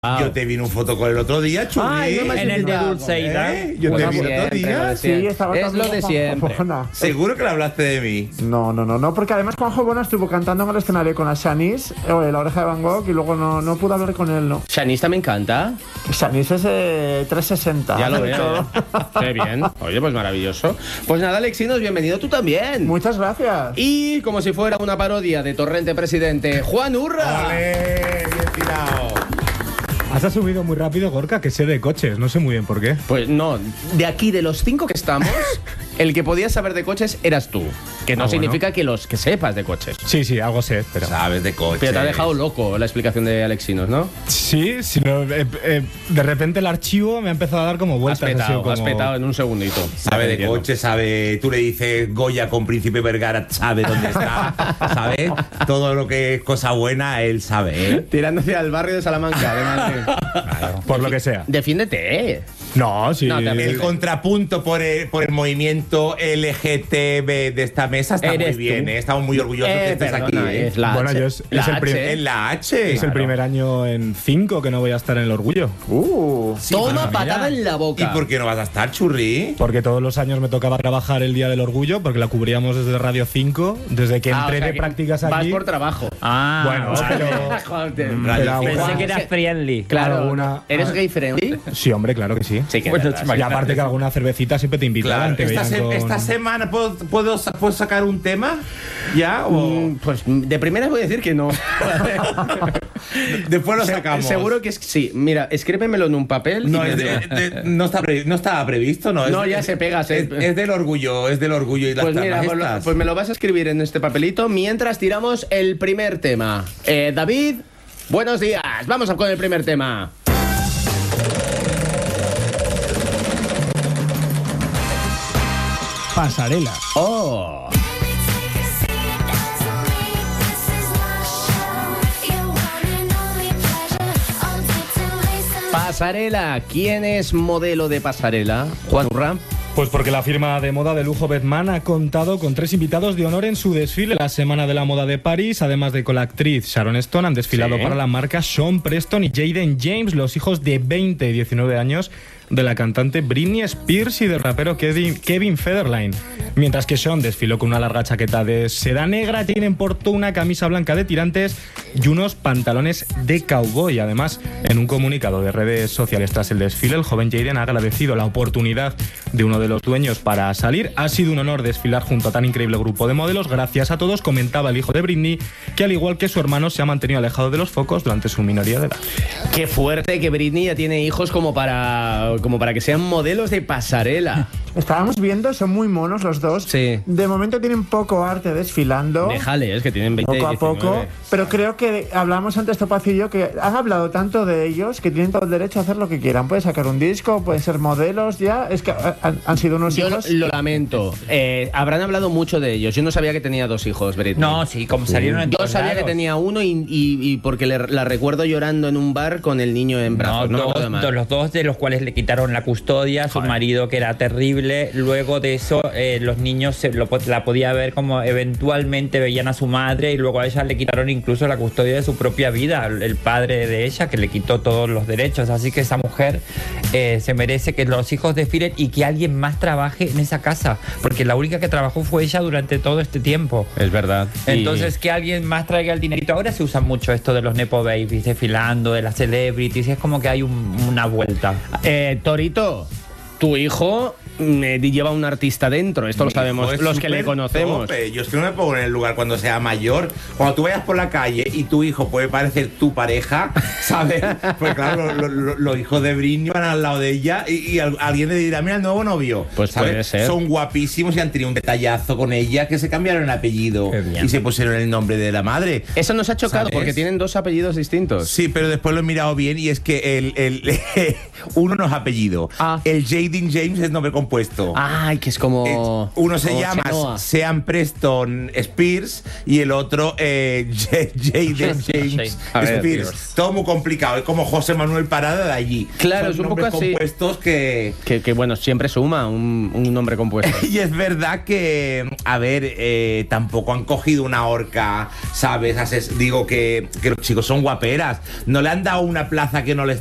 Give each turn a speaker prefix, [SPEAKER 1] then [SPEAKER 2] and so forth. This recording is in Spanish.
[SPEAKER 1] Yo te vi en un fotocall el otro día, Chuli.
[SPEAKER 2] Ay, no me
[SPEAKER 3] En el de Dulceida.
[SPEAKER 1] Yo te vi el otro día.
[SPEAKER 2] Sí, estaba
[SPEAKER 3] Es
[SPEAKER 2] también
[SPEAKER 3] lo de
[SPEAKER 2] Juanjo
[SPEAKER 3] siempre.
[SPEAKER 2] Bona.
[SPEAKER 1] Seguro que le hablaste de mí.
[SPEAKER 2] No, porque además Juanjo Bona estuvo cantando en el escenario con la Shanice, La Oreja de Van Gogh, y luego no pude hablar con él, ¿no?
[SPEAKER 3] Shanice me encanta.
[SPEAKER 2] Shanice es 360.
[SPEAKER 3] Ya lo
[SPEAKER 2] hace
[SPEAKER 3] veo.
[SPEAKER 2] todo.
[SPEAKER 3] Qué bien. Oye, pues maravilloso. Pues nada, Alexinos, bienvenido tú también.
[SPEAKER 2] Muchas gracias.
[SPEAKER 3] Y como si fuera una parodia de Torrente Presidente, Juan Urra.
[SPEAKER 1] Vale, bien tirado.
[SPEAKER 4] Has asumido muy rápido, Gorka, que sé de coches. No sé muy bien por qué.
[SPEAKER 3] Pues no, de aquí de los 5 que estamos, el que podías saber de coches eras tú. Que no significa que los que sepas de coches.
[SPEAKER 4] Sí, algo sé, pero...
[SPEAKER 1] Sabes de coche.
[SPEAKER 3] Pero te ha dejado loco la explicación de Alexinos, ¿no?
[SPEAKER 4] Sí, sino, de repente el archivo me ha empezado a dar como vueltas.
[SPEAKER 3] Has petado en un segundito.
[SPEAKER 1] Sabe de coche, sabe. Tú le dices Goya con Príncipe Vergara, sabe dónde está, ¿sabes? Todo lo que es cosa buena, él sabe, ¿eh?
[SPEAKER 3] Tirando hacia el barrio de Salamanca, de Madrid.
[SPEAKER 4] Claro, por lo que sea.
[SPEAKER 3] Defiéndete.
[SPEAKER 4] No, sí.
[SPEAKER 3] No, también.
[SPEAKER 1] El contrapunto por el movimiento LGTB de esta mesa está muy
[SPEAKER 3] Eres
[SPEAKER 1] bien,
[SPEAKER 3] tú.
[SPEAKER 1] ¿eh? Estamos muy orgullosos que estés aquí,
[SPEAKER 3] Perdona,
[SPEAKER 1] ¿eh?
[SPEAKER 3] es la
[SPEAKER 4] Bueno,
[SPEAKER 3] H.
[SPEAKER 4] yo es
[SPEAKER 3] La
[SPEAKER 4] el primer-
[SPEAKER 3] H.
[SPEAKER 1] En la H.
[SPEAKER 4] Es el primer año en 5 que no voy a estar en el orgullo.
[SPEAKER 1] Sí,
[SPEAKER 3] Toma
[SPEAKER 1] pero
[SPEAKER 3] patada
[SPEAKER 1] mira.
[SPEAKER 3] en la boca.
[SPEAKER 1] ¿Y por qué no vas a estar, Churri?
[SPEAKER 4] Porque todos los años me tocaba trabajar el Día del Orgullo, porque la cubríamos desde Radio 5, desde que
[SPEAKER 3] Ah,
[SPEAKER 4] entré
[SPEAKER 3] o sea
[SPEAKER 4] de
[SPEAKER 3] que
[SPEAKER 4] prácticas
[SPEAKER 3] Vas
[SPEAKER 4] aquí.
[SPEAKER 3] por trabajo.
[SPEAKER 4] Bueno, pero...
[SPEAKER 3] Joder.
[SPEAKER 4] pero
[SPEAKER 1] Pensé
[SPEAKER 4] alguna-
[SPEAKER 5] que era friendly.
[SPEAKER 3] Claro,
[SPEAKER 4] alguna-
[SPEAKER 3] ¿eres gay friendly?
[SPEAKER 4] Sí, hombre, claro que sí.
[SPEAKER 3] Sí, que
[SPEAKER 5] Bueno,
[SPEAKER 3] verdad,
[SPEAKER 4] Y aparte que alguna cervecita siempre te invitaban.
[SPEAKER 1] Claro.
[SPEAKER 4] Te veían
[SPEAKER 1] Esta
[SPEAKER 4] con-
[SPEAKER 1] semana ¿puedo sacar un tema? ¿Ya? ¿O
[SPEAKER 3] Pues de primeras voy a decir que no.
[SPEAKER 1] después lo sacamos?
[SPEAKER 3] Seguro que es sí. Mira, escríbemelo en un papel.
[SPEAKER 1] No,
[SPEAKER 3] y
[SPEAKER 1] es no estaba previsto, ¿no?
[SPEAKER 3] No,
[SPEAKER 1] Es-
[SPEAKER 3] ya se pega,
[SPEAKER 1] Es del orgullo, y las
[SPEAKER 3] Pues mira,
[SPEAKER 1] tapas
[SPEAKER 3] pues,
[SPEAKER 1] estas.
[SPEAKER 3] pues me lo vas a escribir en este papelito mientras tiramos el primer tema. David, buenos días. Vamos a con el primer tema.
[SPEAKER 4] Pasarela.
[SPEAKER 3] Oh. Pasarela. ¿Quién es modelo de pasarela? Juan Urra.
[SPEAKER 4] Pues porque la firma de moda de lujo Bedman ha contado con 3 invitados de honor en su desfile. La Semana de la Moda de París, además de con la actriz Sharon Stone, han desfilado
[SPEAKER 3] Sí.
[SPEAKER 4] para la marca Sean Preston y Jaden James, los hijos de 20 y 19 años de la cantante Britney Spears y del rapero Kevin Federline. Mientras que Sean desfiló con una larga chaqueta de seda negra, Jaden portó una camisa blanca de tirantes y unos pantalones de cowboy. Además, en un comunicado de redes sociales tras el desfile, el joven Jaden ha agradecido la oportunidad de uno de los dueños para salir. Ha sido un honor desfilar junto a tan increíble grupo de modelos. Gracias a todos, comentaba el hijo de Britney, que al igual que su hermano se ha mantenido alejado de los focos durante su minoría de edad.
[SPEAKER 3] Qué fuerte que Britney ya tiene hijos como para que sean modelos de pasarela.
[SPEAKER 2] Estábamos viendo, son muy monos los dos.
[SPEAKER 3] Sí.
[SPEAKER 2] De momento tienen poco arte desfilando.
[SPEAKER 3] Déjale, es que tienen 20
[SPEAKER 2] Poco a
[SPEAKER 3] 19.
[SPEAKER 2] poco, pero creo que hablamos antes Topacio y yo que han hablado tanto de ellos que tienen todo el derecho a hacer lo que quieran. Pueden sacar un disco, pueden ser modelos, ya. Es que han sido unos
[SPEAKER 3] Yo
[SPEAKER 2] hijos.
[SPEAKER 3] lo lamento. Habrán hablado mucho de ellos. Yo no sabía que tenía 2 hijos, Britney.
[SPEAKER 5] No, sí, como salieron en
[SPEAKER 3] Yo
[SPEAKER 5] todos
[SPEAKER 3] sabía que
[SPEAKER 5] lados.
[SPEAKER 3] tenía uno y porque la recuerdo llorando en un bar con el niño en brazos. No, me acuerdo más.
[SPEAKER 5] los dos de los cuales le quitaron la custodia, su marido que era terrible. Luego de eso, los niños la podía ver como eventualmente veían a su madre y luego a ella le quitaron incluso la custodia de su propia vida, el padre de ella que le quitó todos los derechos. Así que esa mujer se merece que los hijos desfilen y que alguien más trabaje en esa casa, porque la única que trabajó fue ella durante todo este tiempo.
[SPEAKER 3] Es verdad.
[SPEAKER 5] Entonces, que alguien más traiga el dinerito. Ahora se usa mucho esto de los Nepo Babies, desfilando, de las celebrities, y es como que hay una vuelta.
[SPEAKER 3] Torito, tu hijo lleva un artista dentro. Esto lo sabemos
[SPEAKER 1] Pues
[SPEAKER 3] los que le
[SPEAKER 1] súper
[SPEAKER 3] conocemos.
[SPEAKER 1] tope. Yo es que no me pongo en el lugar cuando sea mayor. Cuando tú vayas por la calle y tu hijo puede parecer tu pareja, ¿sabes? Pues claro, los hijos de Britney van al lado de ella y alguien le dirá, mira el nuevo novio.
[SPEAKER 3] Pues
[SPEAKER 1] ¿sabes?
[SPEAKER 3] puede ser.
[SPEAKER 1] Son guapísimos y han tenido un detallazo con ella que se cambiaron el apellido
[SPEAKER 5] Qué bien.
[SPEAKER 1] y se pusieron el nombre de la madre.
[SPEAKER 3] Eso nos ha chocado
[SPEAKER 1] ¿Sabes?
[SPEAKER 3] porque tienen 2 apellidos distintos.
[SPEAKER 1] Sí, pero después lo he mirado bien y es que uno no es apellido.
[SPEAKER 3] Ah.
[SPEAKER 1] El Jaden James es nombre completo compuesto.
[SPEAKER 3] Ay, que es como...
[SPEAKER 1] Uno se
[SPEAKER 3] como
[SPEAKER 1] llama
[SPEAKER 3] Chenoa.
[SPEAKER 1] Sean Preston Spears y el otro Jaden James
[SPEAKER 3] A ver,
[SPEAKER 1] Spears.
[SPEAKER 3] Spears.
[SPEAKER 1] Todo muy complicado, es como José Manuel Parada de allí.
[SPEAKER 3] Claro,
[SPEAKER 1] Son
[SPEAKER 3] es un poco
[SPEAKER 1] nombres
[SPEAKER 3] así.
[SPEAKER 1] compuestos que...
[SPEAKER 3] Que bueno, siempre suma un nombre compuesto.
[SPEAKER 1] Y es verdad que, a ver, tampoco han cogido una horca, ¿sabes? Digo que los chicos son guaperas. No le han dado una plaza que no les